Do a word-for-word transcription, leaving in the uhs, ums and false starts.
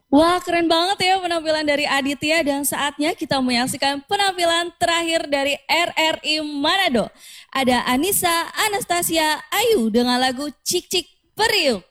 Wah, keren banget ya penampilan dari Aditya dan saatnya kita menyaksikan penampilan terakhir dari R R I Manado. Ada Anissa Anastasia Ayu dengan lagu Cik Cik Periuk.